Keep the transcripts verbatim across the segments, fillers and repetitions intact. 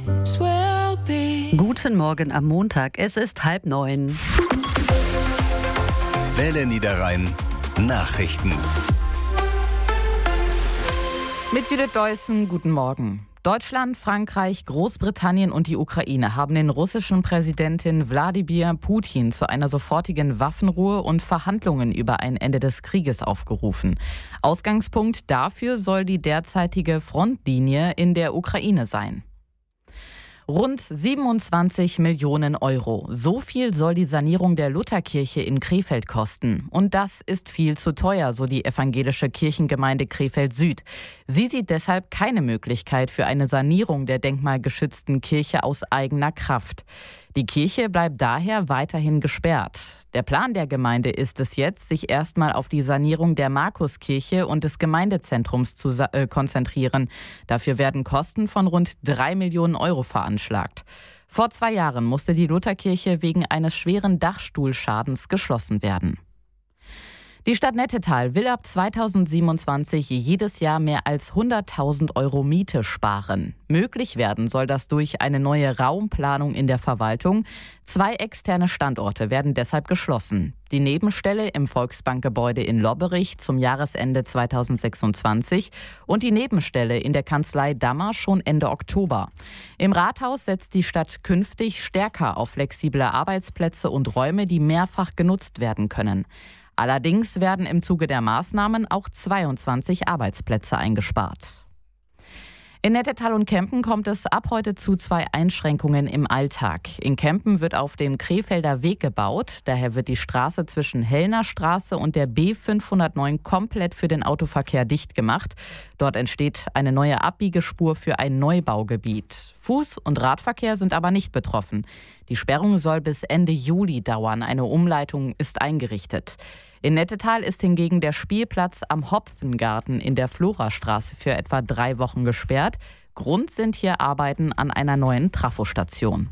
Guten Morgen am Montag, es ist halb neun. Welle Niederrhein Nachrichten. Mit Judith Deussen, guten Morgen. Deutschland, Frankreich, Großbritannien und die Ukraine haben den russischen Präsidenten Wladimir Putin zu einer sofortigen Waffenruhe und Verhandlungen über ein Ende des Krieges aufgerufen. Ausgangspunkt dafür soll die derzeitige Frontlinie in der Ukraine sein. Rund siebenundzwanzig Millionen Euro. So viel soll die Sanierung der Lutherkirche in Krefeld kosten. Und das ist viel zu teuer, so die evangelische Kirchengemeinde Krefeld Süd. Sie sieht deshalb keine Möglichkeit für eine Sanierung der denkmalgeschützten Kirche aus eigener Kraft. Die Kirche bleibt daher weiterhin gesperrt. Der Plan der Gemeinde ist es jetzt, sich erstmal auf die Sanierung der Markuskirche und des Gemeindezentrums zu äh, konzentrieren. Dafür werden Kosten von rund drei Millionen Euro veranschlagt. Vor zwei Jahren musste die Lutherkirche wegen eines schweren Dachstuhlschadens geschlossen werden. Die Stadt Nettetal will ab zweitausendsiebenundzwanzig jedes Jahr mehr als hunderttausend Euro Miete sparen. Möglich werden soll das durch eine neue Raumplanung in der Verwaltung. Zwei externe Standorte werden deshalb geschlossen. Die Nebenstelle im Volksbankgebäude in Lobberich zum Jahresende zweitausendsechsundzwanzig und die Nebenstelle in der Kanzlei Dammer schon Ende Oktober. Im Rathaus setzt die Stadt künftig stärker auf flexible Arbeitsplätze und Räume, die mehrfach genutzt werden können. Allerdings werden im Zuge der Maßnahmen auch zweiundzwanzig Arbeitsplätze eingespart. In Nettetal und Kempen kommt es ab heute zu zwei Einschränkungen im Alltag. In Kempen wird auf dem Krefelder Weg gebaut. Daher wird die Straße zwischen Hellner Straße und der B fünfhundertneun komplett für den Autoverkehr dicht gemacht. Dort entsteht eine neue Abbiegespur für ein Neubaugebiet. Fuß- und Radverkehr sind aber nicht betroffen. Die Sperrung soll bis Ende Juli dauern. Eine Umleitung ist eingerichtet. In Nettetal ist hingegen der Spielplatz am Hopfengarten in der Florastraße für etwa drei Wochen gesperrt. Grund sind hier Arbeiten an einer neuen Trafostation.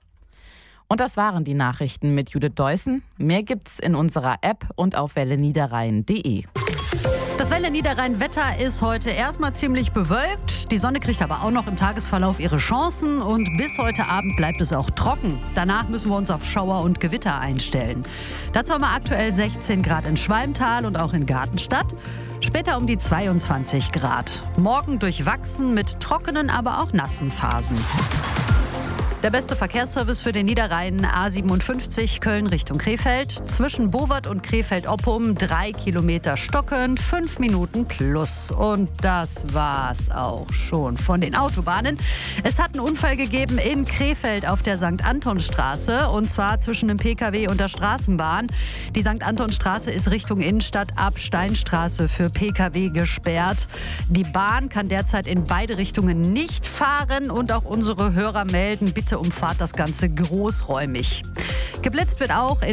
Und das waren die Nachrichten mit Judith Deussen. Mehr gibt's in unserer App und auf welle niederrhein punkt de. Das Welle Niederrhein-Wetter ist heute erstmal ziemlich bewölkt. Die Sonne kriegt aber auch noch im Tagesverlauf ihre Chancen. Und bis heute Abend bleibt es auch trocken. Danach müssen wir uns auf Schauer und Gewitter einstellen. Dazu haben wir aktuell sechzehn Grad in Schwalmtal und auch in Gartenstadt. Später um die zweiundzwanzig Grad. Morgen durchwachsen mit trockenen, aber auch nassen Phasen. Der beste Verkehrsservice für den Niederrhein, A siebenundfünfzig Köln Richtung Krefeld. Zwischen Bowert und Krefeld-Oppum drei Kilometer stockend, fünf Minuten plus. Und das war's auch schon von den Autobahnen. Es hat einen Unfall gegeben in Krefeld auf der Sankt Anton-Straße. Und zwar zwischen dem P K W und der Straßenbahn. Die Sankt Anton-Straße ist Richtung Innenstadt ab Steinstraße für P K W gesperrt. Die Bahn kann derzeit in beide Richtungen nicht fahren. Und auch unsere Hörer melden, bitte umfahrt das Ganze großräumig. Geblitzt wird auch in